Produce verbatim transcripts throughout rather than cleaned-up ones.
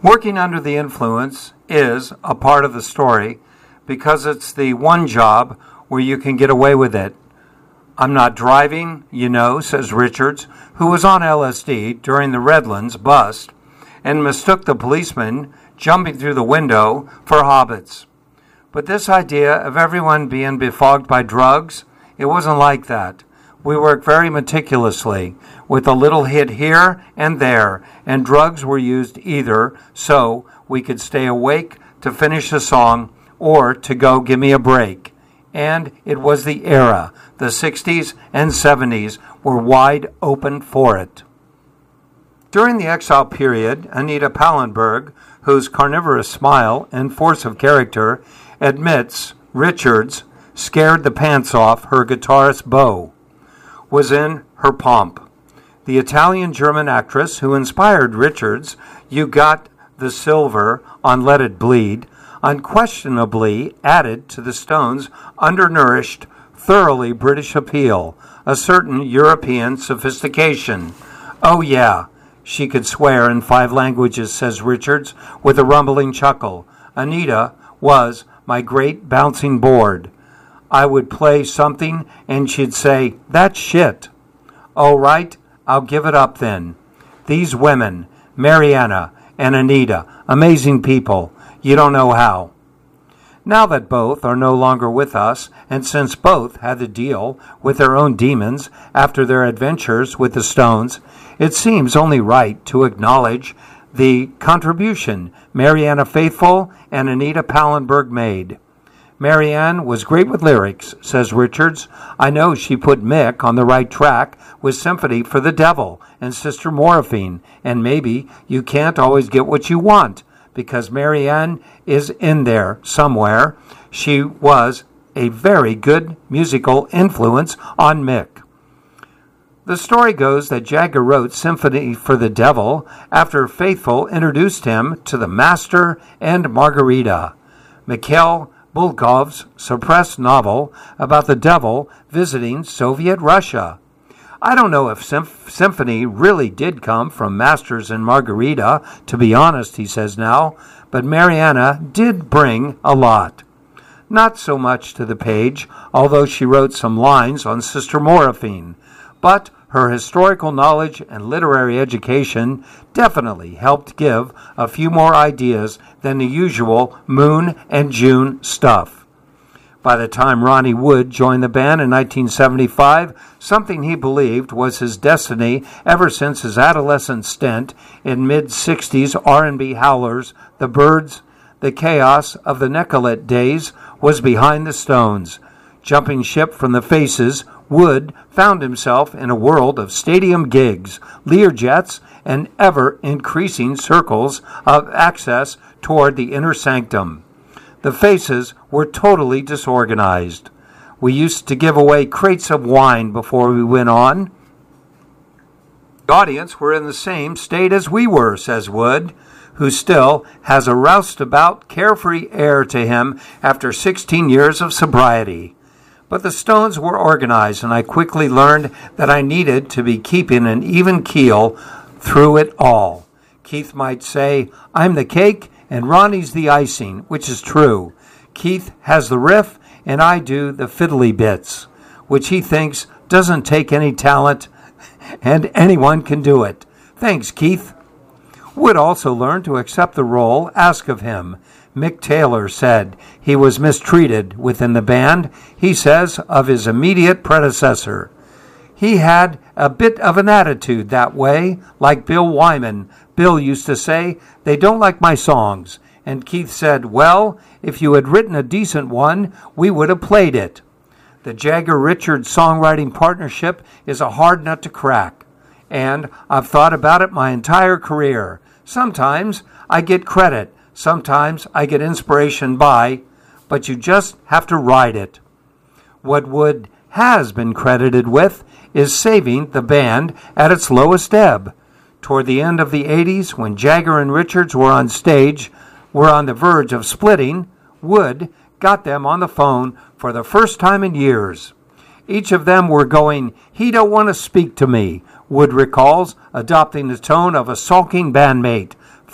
Working under the influence is a part of the story because it's the one job where you can get away with it. I'm not driving, you know, says Richards, who was on L S D during the Redlands bust and mistook the policeman jumping through the window for hobbits. But this idea of everyone being befogged by drugs, it wasn't like that. We worked very meticulously, with a little hit here and there, and drugs were used either so we could stay awake to finish the song or to go give me a break. And it was the era. The sixties and seventies were wide open for it. During the exile period, Anita Pallenberg, whose carnivorous smile and force of character admits Richards scared the pants off her guitarist Bo, was in her pomp. The Italian-German actress who inspired Richards, You Got the Silver on Let It Bleed, unquestionably added to the Stones' undernourished, thoroughly British appeal, a certain European sophistication. Oh yeah, she could swear in five languages, says Richards, with a rumbling chuckle. Anita was my great bouncing board. I would play something and she'd say, that's shit. All right, I'll give it up then. These women, Mariana and Anita, amazing people. You don't know how. Now that both are no longer with us, and since both had to deal with their own demons after their adventures with the Stones, it seems only right to acknowledge the contribution Mariana Faithfull and Anita Pallenberg made. Marianne was great with lyrics, says Richards. I know she put Mick on the right track with Sympathy for the Devil and Sister Morphine, and maybe you can't always get what you want, because Marianne is in there somewhere. She was a very good musical influence on Mick. The story goes that Jagger wrote Sympathy for the Devil after Faithfull introduced him to the Master and Margarita, Mikhail Bulgakov's suppressed novel about the devil visiting Soviet Russia. I don't know if Symph- Symphony really did come from Masters and Margarita, to be honest, he says now, but Mariana did bring a lot. Not so much to the page, although she wrote some lines on Sister Morphine, but her historical knowledge and literary education definitely helped give a few more ideas than the usual Moon and June stuff. By the time Ronnie Wood joined the band in nineteen seventy-five, something he believed was his destiny ever since his adolescent stint in mid-sixties R and B howlers, the Byrds, the chaos of the Nicolette days, was behind the Stones. Jumping ship from the Faces, Wood found himself in a world of stadium gigs, Learjets, and ever-increasing circles of access toward the inner sanctum. The Faces were totally disorganized. We used to give away crates of wine before we went on. The audience were in the same state as we were, says Wood, who still has a roustabout, carefree air to him after sixteen years of sobriety. But the Stones were organized, and I quickly learned that I needed to be keeping an even keel through it all. Keith might say, I'm the cake and Ronnie's the icing, which is true. Keith has the riff, and I do the fiddly bits, which he thinks doesn't take any talent, and anyone can do it. Thanks, Keith. Wood also learned to accept the role asked of him. Mick Taylor said he was mistreated within the band, he says, of his immediate predecessor. He had a bit of an attitude that way, like Bill Wyman. Bill used to say, they don't like my songs. And Keith said, well, if you had written a decent one, we would have played it. The Jagger-Richards songwriting partnership is a hard nut to crack. And I've thought about it my entire career. Sometimes I get credit. Sometimes I get inspiration by, but you just have to ride it. What Wood has been credited with is saving the band at its lowest ebb. Toward the end of the eighties, when Jagger and Richards were on stage, were on the verge of splitting, Wood got them on the phone for the first time in years. Each of them were going, he don't want to speak to me, Wood recalls, adopting the tone of a sulking bandmate.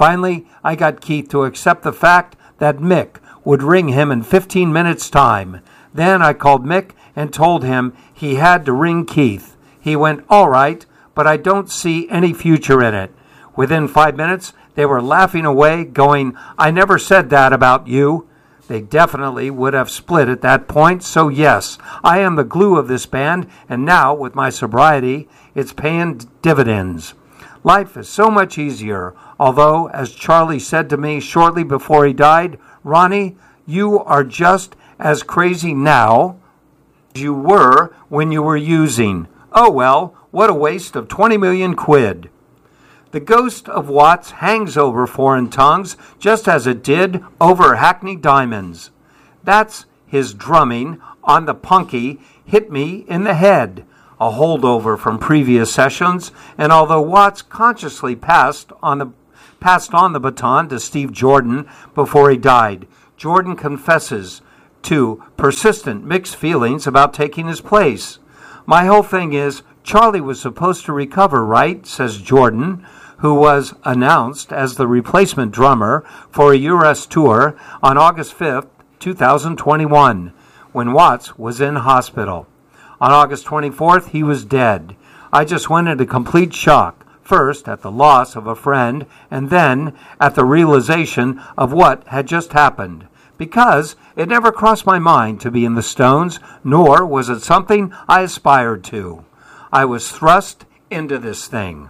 Finally, I got Keith to accept the fact that Mick would ring him in fifteen minutes' time. Then I called Mick and told him he had to ring Keith. He went, all right, but I don't see any future in it. Within five minutes, they were laughing away, going, I never said that about you. They definitely would have split at that point, so yes, I am the glue of this band, and now, with my sobriety, it's paying dividends. Life is so much easier, although, as Charlie said to me shortly before he died, Ronnie, you are just as crazy now as you were when you were using. Oh well, what a waste of twenty million quid. The ghost of Watts hangs over Foreign Tongues just as it did over Hackney Diamonds. That's his drumming on the punky hit me in the head, a holdover from previous sessions, and although Watts consciously passed on the passed on the baton to Steve Jordan before he died, Jordan confesses to persistent mixed feelings about taking his place. My whole thing is, Charlie was supposed to recover, right, says Jordan, who was announced as the replacement drummer for a U S tour on August fifth, twenty twenty-one, when Watts was in hospital. On August twenty-fourth, he was dead. I just went into complete shock, first at the loss of a friend, and then at the realization of what had just happened, because it never crossed my mind to be in the Stones, nor was it something I aspired to. I was thrust into this thing.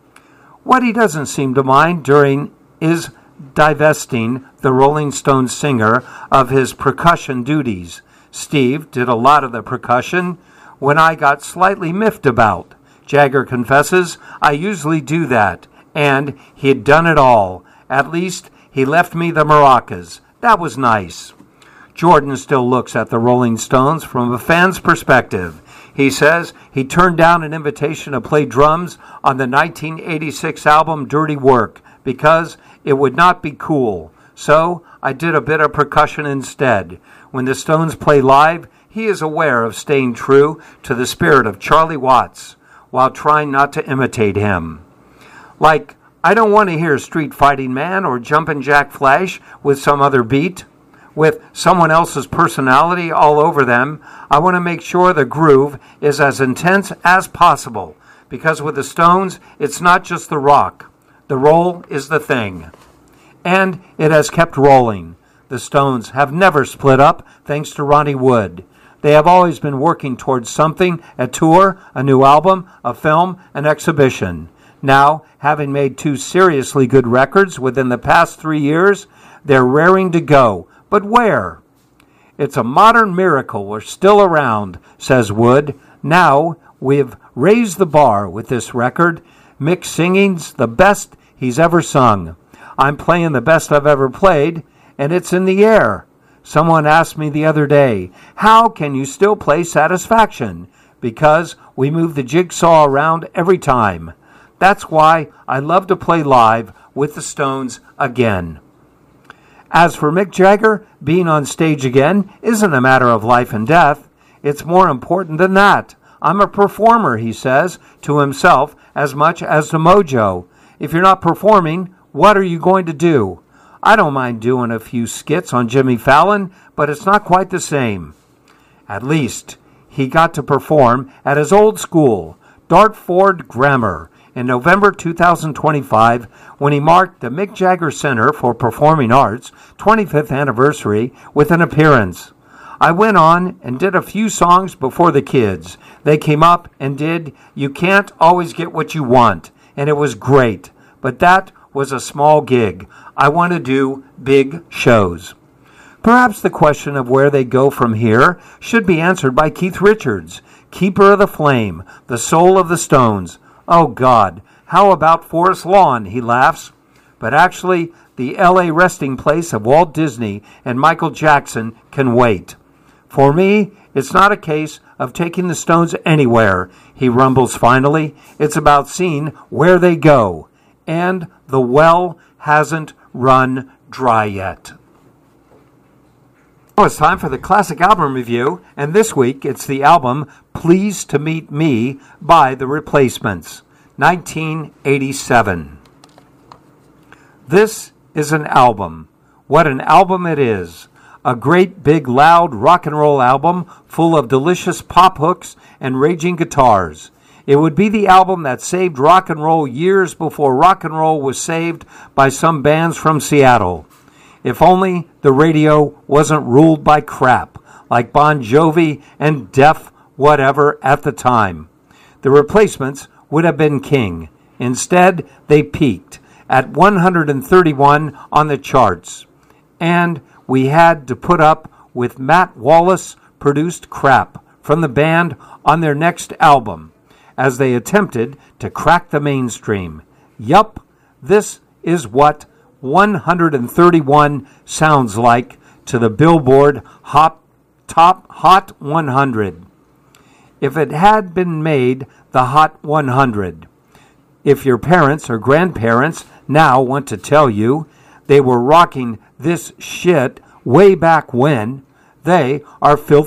What he doesn't seem to mind during is divesting the Rolling Stones singer of his percussion duties. Steve did a lot of the percussion when I got slightly miffed about. Jagger confesses, I usually do that, and he had done it all. At least he left me the maracas. That was nice. Jordan still looks at the Rolling Stones from a fan's perspective. He says he turned down an invitation to play drums on the nineteen eighty-six album Dirty Work because it would not be cool. So I did a bit of percussion instead. When the Stones play live, he is aware of staying true to the spirit of Charlie Watts while trying not to imitate him. Like, I don't want to hear Street Fighting Man or Jumpin' Jack Flash with some other beat. With someone else's personality all over them, I want to make sure the groove is as intense as possible, because with the Stones, it's not just the rock. The roll is the thing. And it has kept rolling. The Stones have never split up, thanks to Ronnie Wood. They have always been working towards something, a tour, a new album, a film, an exhibition. Now, having made two seriously good records within the past three years, they're raring to go. But where? It's a modern miracle we're still around, says Wood. Now we've raised the bar with this record. Mick's singing's the best he's ever sung. I'm playing the best I've ever played, and it's in the air. Someone asked me the other day, how can you still play Satisfaction? Because we move the jigsaw around every time. That's why I love to play live with the Stones again. As for Mick Jagger, being on stage again isn't a matter of life and death. It's more important than that. I'm a performer, he says to himself, as much as to Mojo. If you're not performing, what are you going to do? I don't mind doing a few skits on Jimmy Fallon, but it's not quite the same. At least, he got to perform at his old school, Dartford Grammar, in November two thousand twenty-five, when he marked the Mick Jagger Center for Performing Arts' twenty-fifth anniversary with an appearance. I went on and did a few songs before the kids. They came up and did You Can't Always Get What You Want, and it was great. But that was a small gig. I want to do big shows. Perhaps the question of where they go from here should be answered by Keith Richards, keeper of the flame, the soul of the Stones. Oh, God, how about Forest Lawn, he laughs. But actually, the L A resting place of Walt Disney and Michael Jackson can wait. For me, it's not a case of taking the Stones anywhere, he rumbles finally. It's about seeing where they go. And the well hasn't run dry yet. Now it's time for the classic album review, and this week it's the album Pleased to Meet Me by The Replacements, nineteen eighty-seven. This is an album. What an album it is. A great, big, loud rock and roll album full of delicious pop hooks and raging guitars. It would be the album that saved rock and roll years before rock and roll was saved by some bands from Seattle. If only the radio wasn't ruled by crap, like Bon Jovi and Def whatever at the time. The Replacements would have been king. Instead, they peaked at one hundred thirty-one on the charts. And we had to put up with Matt Wallace-produced crap from the band on their next album, as they attempted to crack the mainstream. Yup, this is what one hundred thirty-one sounds like to the Billboard Hot Top Hot one hundred. If it had been made the Hot one hundred, if your parents or grandparents now want to tell you they were rocking this shit way back when, they are filthy